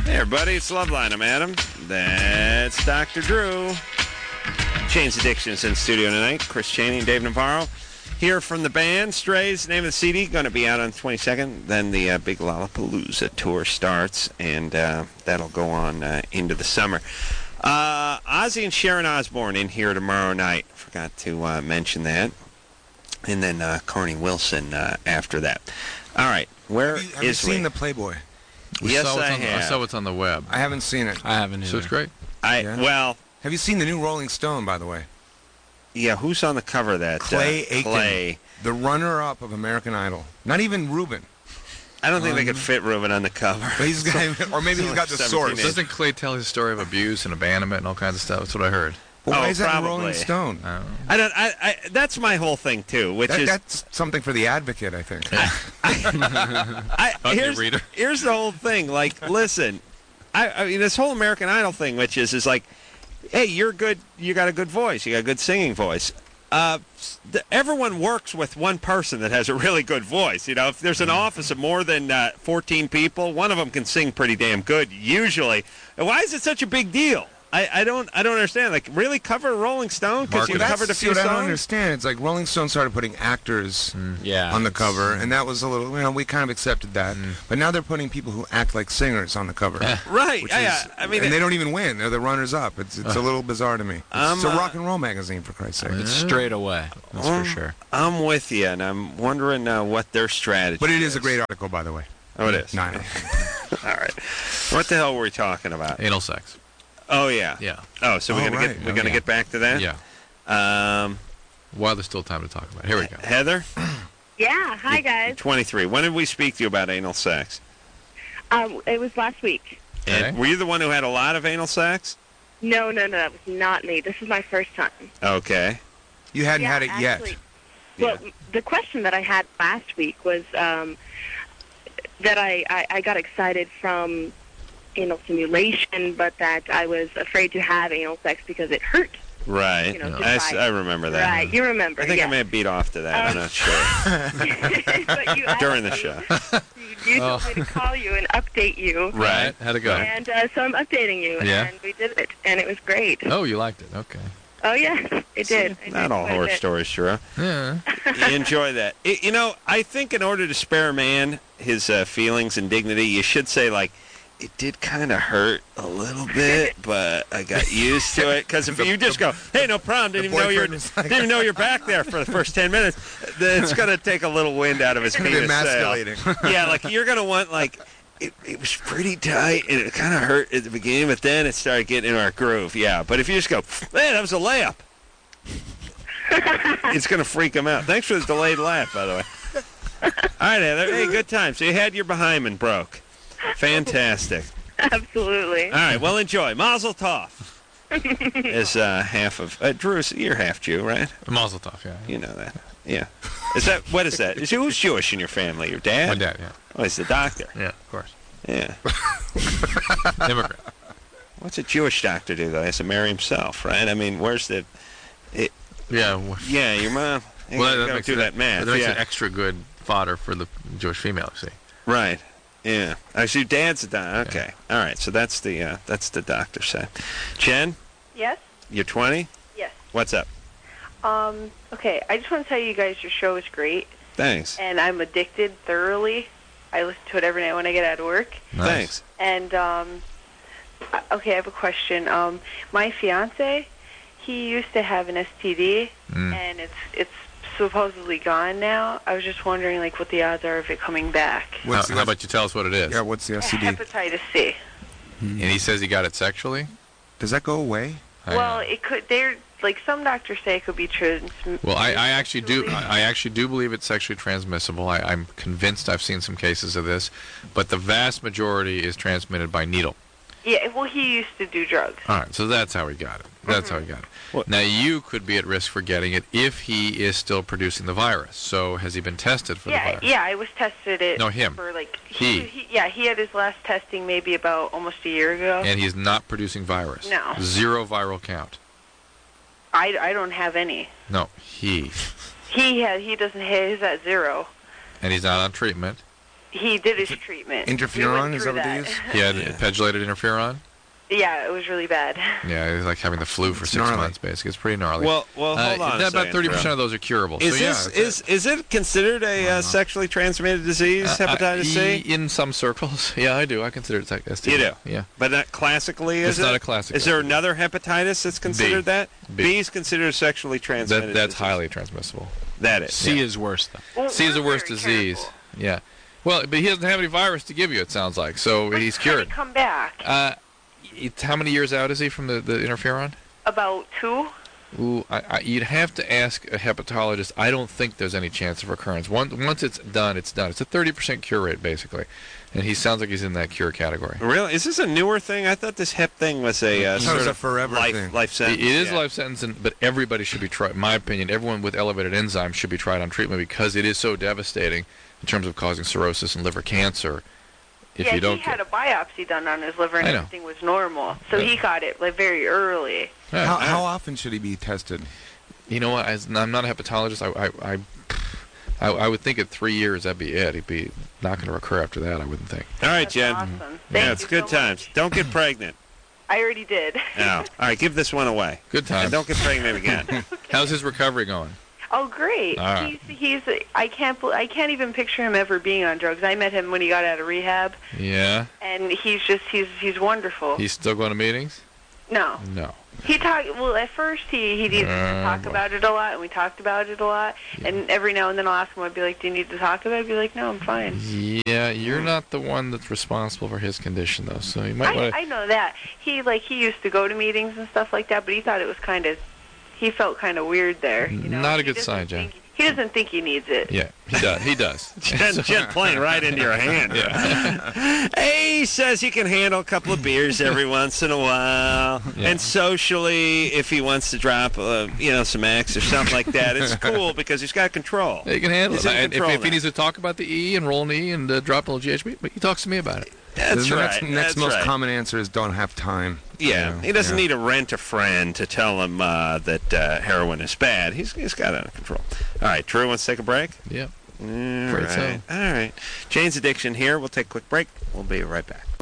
Hey, everybody, it's Loveline. I'm Adam. That's Dr. Drew. Chains Addictions in studio tonight. Chris Chaney and Dave Navarro. Here from the band, Strays. Name of the CD, going to be out on the 22nd. Then the big Lollapalooza tour starts, and that'll go on into the summer. Ozzy and Sharon Osbourne in here tomorrow night. Forgot to mention that. And then Carney Wilson after that. All right, have you seen the Playboy? Yes, I have. I saw it's on the web. I haven't seen it. I haven't either. So it's great. Well, have you seen the new Rolling Stone, by the way? Yeah, who's on the cover of that? Clay Aiken, Clay. The runner-up of American Idol. Not even Ruben. I don't think they could fit Ruben on the cover. But or maybe he's got the source. Doesn't Clay tell his story of abuse and abandonment and all kinds of stuff? That's what I heard. Well, why is that in Rolling Stone? That's my whole thing too. That's something for the Advocate, I think. Here's the whole thing. Like, listen, I mean, this whole American Idol thing, which is like, hey, you're good. You got a good voice. You got a good singing voice. Everyone works with one person that has a really good voice. You know, if there's an office of more than 14 people, one of them can sing pretty damn good usually. And why is it such a big deal? I don't understand. Like, really cover Rolling Stone because you covered a few songs? I don't understand. It's like Rolling Stone started putting actors on the cover, and that was a little, we kind of accepted that. But now they're putting people who act like singers on the cover. Right. I mean, and they don't even win. They're the runners-up. It's a little bizarre to me. It's a rock and roll magazine, for Christ's sake. It's straight away. That's for sure. I'm with you, and I'm wondering what their strategy is. But it is a great article, by the way. Oh, it is? No. All right. What the hell were we talking about? Anal sex. Oh, yeah. Yeah. Oh, so we're gonna get back to that? Yeah. While there's still time to talk about it. Here we go. Heather? Yeah. Hi, guys. 23. When did we speak to you about anal sex? It was last week. And were you the one who had a lot of anal sex? No, that was not me. This is my first time. Okay. You hadn't had it yet. Well, the question that I had last week was that I got excited from anal stimulation, but that I was afraid to have anal sex because it hurt. Right. I remember that. Right, you remember. I think I may have beat off to that. I'm not sure. But you during the show. You told me to call you and update you. Right. How'd it go? And so I'm updating you, and we did it, and it was great. Oh, you liked it. Okay. Oh, yes, it did. Not all horror stories, sure. Yeah. You enjoy that. I think in order to spare a man his feelings and dignity, you should say, like, it did kind of hurt a little bit, but I got used to it. Because if you just go, hey, no problem, didn't even know you're back there for the first 10 minutes, then it's going to take a little wind out of his penis. Emasculating. Yeah, like you're going to want, like, it was pretty tight, and it kind of hurt at the beginning, but then it started getting into our groove. Yeah, but if you just go, man, that was a layup, it's going to freak him out. Thanks for the delayed laugh, by the way. All right, Heather. Hey, good time. So you had your behind broke. Fantastic. Absolutely. All right, well, enjoy. Mazel tov. Is half of... Drew, you're half Jew, right? Mazel tov, yeah. You know that. Yeah. What is that? Who's Jewish in your family? Your dad? My dad, yeah. Oh, he's the doctor. Yeah, of course. Yeah. Immigrant. What's a Jewish doctor do, though? He has to marry himself, right? I mean, where's the... Yeah, your mom... Well, that makes that math. That makes it extra good fodder for the Jewish female, you see. Right. Yeah. Oh, so your dad's a doctor. Okay. Yeah. All right. So that's the doctor side. Jen? Yes? You're 20? Yes. What's up? Okay. I just want to tell you guys your show is great. Thanks. And I'm addicted thoroughly. I listen to it every night when I get out of work. Nice. Thanks. And, okay, I have a question. My fiance, he used to have an STD, and it's supposedly gone now. I was just wondering, like, what the odds are of it coming back. How about you tell us what it is? Yeah, what's the STD? Hepatitis C. And he says he got it sexually? Does that go away? Well, it could. Like some doctors say, it could be transmissible. Well, I actually do. I actually do believe it's sexually transmissible. I'm convinced. I've seen some cases of this, but the vast majority is transmitted by needle. Yeah, well, he used to do drugs. All right, so that's how he got it. That's how he got it. What? Now, you could be at risk for getting it if he is still producing the virus. So, has he been tested for the virus? Yeah, I was tested it. No, him. For like he had his last testing maybe about almost a year ago. And he's not producing virus. No. 0 viral count. I don't have any. No, he. He doesn't have his at 0. And he's not on treatment. he did his treatment. Interferon, is that what they use? He had pegylated interferon. Yeah, it was really bad. Yeah, it was like having the flu for 6 months, basically. It's pretty gnarly. Well, hold on. About 30% of those are curable. Is so, is it considered a sexually transmitted disease, hepatitis C? In some circles, yeah, I do. I consider it STD. You do, yeah. But not classically, is it's it? not a classic. Is there another hepatitis that's considered that? B is considered sexually transmitted. That's disease. highly transmissible. That is. C is worse though. Well, C is the worst disease. Careful. Yeah. Well, but he doesn't have any virus to give you. It sounds like so But he's how did cured. he come back? How many years out is he from the interferon? About 2. Ooh, you'd have to ask a hepatologist. I don't think there's any chance of recurrence. Once it's done, it's done. It's a 30% cure rate, basically. And he sounds like he's in that cure category. Really? Is this a newer thing? I thought this hep thing was a sort of forever thing. life sentence. It is life sentence, but everybody should be tried. In my opinion, everyone with elevated enzymes should be tried on treatment because it is so devastating in terms of causing cirrhosis and liver cancer. If you don't he had a biopsy done on his liver and I know. everything was normal. So he got it like very early. How often should he be tested? You know what? I'm not a hepatologist. I would think at 3 years that'd be it. He'd be not going to recur after that. I wouldn't think. All right, That's Jen. awesome. Yeah, Thank it's you good so times. much. Don't get pregnant. I already did. No. All right, give this one away. Good times. And don't get pregnant again. How's his recovery going? Oh, great. All right. He's I can't even picture him ever being on drugs. I met him when he got out of rehab, Yeah. and he's wonderful. He's still going to meetings? No. No. He talked. Well, at first he didn't talk about it a lot, and we talked about it a lot. And every now and then I'll ask him. I'd be like, "Do you need to talk about it?" I'd be like, "No, I'm fine." Yeah, you're not the one that's responsible for his condition, though. So you might want to. I know that he used to go to meetings and stuff like that, but he thought it was kind of. He felt kind of weird there. You know? Not a good sign, Jen. He doesn't think he needs it. Yeah, he does. He does. Jen playing right into your hand. Yeah. He says he can handle a couple of beers every once in a while, Yeah. and socially, if he wants to drop, some X or something like that, it's cool because he's got control. He can handle He's it. in And control if he now. needs to talk about the E and roll an E and drop a little GHB, but he talks to me about it. That's The right. next That's most right. common answer is don't have time. Yeah, he doesn't need to rent a friend to tell him that heroin is bad. He's got it under control. All right, Drew wants to take a break? Yeah. All Afraid right. so. All right. Jane's Addiction here. We'll take a quick break. We'll be right back.